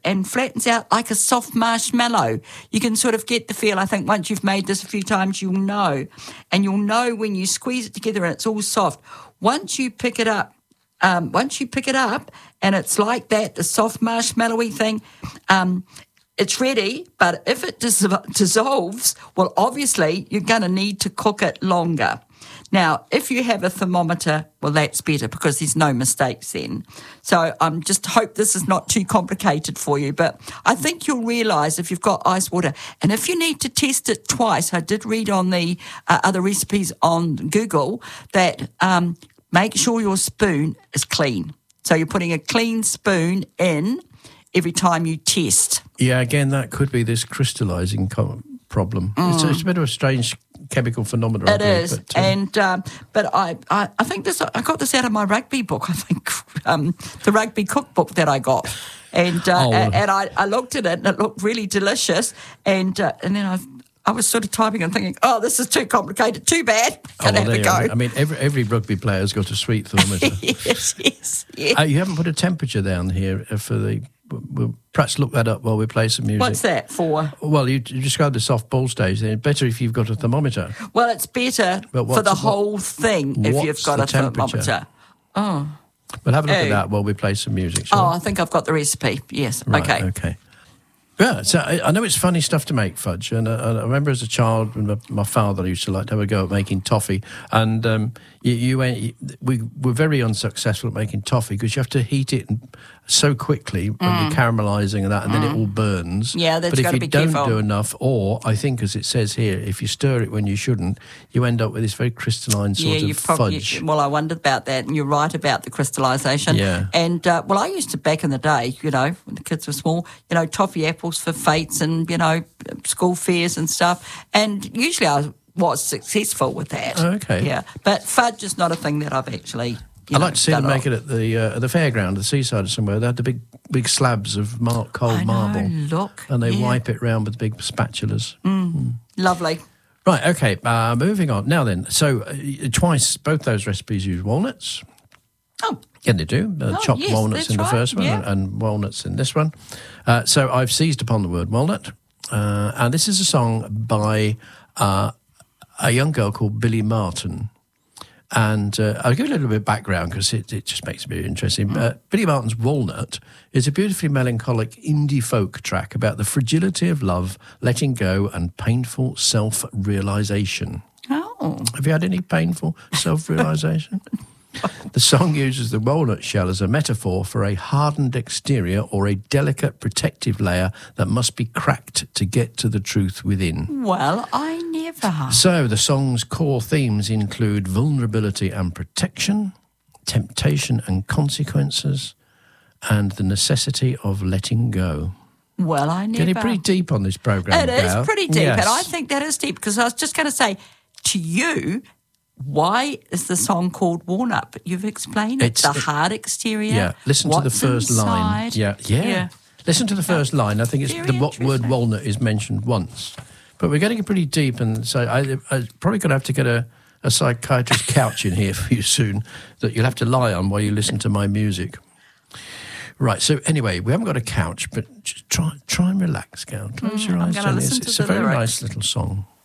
and flattens out like a soft marshmallow. You can sort of get the feel, I think, once you've made this a few times, you'll know. And you'll know when you squeeze it together and it's all soft. Once you pick it up and it's like that, the soft marshmallowy thing, it's ready, but if it dissolves, well, obviously you're going to need to cook it longer. Now, if you have a thermometer, well, that's better because there's no mistakes then. So just hope this is not too complicated for you. But I think you'll realise if you've got ice water. And if you need to test it twice, I did read on the other recipes on Google that make sure your spoon is clean. So you're putting a clean spoon in every time you test. Yeah, again, that could be this crystallising problem. It's a bit of a strange chemical phenomenon. It is, but I think this. I got this out of my rugby book. I think the rugby cookbook that I got, and I looked at it and it looked really delicious, and then I was sort of typing and thinking, oh, this is too complicated, too bad. Can't have a go. I mean, every rugby player's got a sweet thermometer. yes. You haven't put a temperature down here for the. We'll perhaps look that up while we play some music. What's that for? Well, you described the soft ball stage. It's better if you've got a thermometer. Well, it's better for the whole thing if you've got a thermometer. Oh. We'll have a look at that while we play some music. I think I've got the recipe. Yes. Right, okay. Yeah, so I know it's funny stuff to make, fudge, and I remember as a child when my father used to like to have a go at making toffee, and we were very unsuccessful at making toffee because you have to heat it so quickly when you're caramelising and that, and then it all burns. Yeah, that's got to be careful. But if you don't do enough, or I think as it says here, if you stir it when you shouldn't, you end up with this very crystalline sort of fudge. Well, I wondered about that, and you're right about the crystallisation. Yeah. And, I used to, back in the day, when the kids were small, toffee apples for fetes and, school fairs and stuff. And usually I was successful with that. Oh, okay. Yeah. But fudge is not a thing that I've actually... I like to see them make it at the fairground, the seaside or somewhere. They had the big slabs of cold marble. Look. And they wipe it round with big spatulas. Lovely. Right, okay, moving on. Now then, so twice, both those recipes use walnuts. Oh. Yeah, they do. Chopped walnuts in the first one and walnuts in this one. So I've seized upon the word walnut. And this is a song by a young girl called Billy Martin. And I'll give a little bit of background because it just makes it very interesting. Billy Martin's Walnut is a beautifully melancholic indie folk track about the fragility of love, letting go, and painful self-realisation. Oh. Have you had any painful self-realisation? The song uses the walnut shell as a metaphor for a hardened exterior or a delicate protective layer that must be cracked to get to the truth within. Well, I never. So the song's core themes include vulnerability and protection, temptation and consequences, and the necessity of letting go. Well, I never. Getting pretty deep on this programme. It is pretty deep, yes. And I think that is deep because I was just going to say to you, why is the song called Walnut? But you've explained it. The hard exterior. Yeah, listen to the first line. Yeah. Listen to the first line. I think it's the word walnut is mentioned once. But we're getting pretty deep, and so I'm probably going to have to get a psychiatrist couch in here for you soon that you'll have to lie on while you listen to my music. Right, so anyway, we haven't got a couch, but just try and relax, Gail. Close your eyes. I'm going to listen to it's a very nice little song.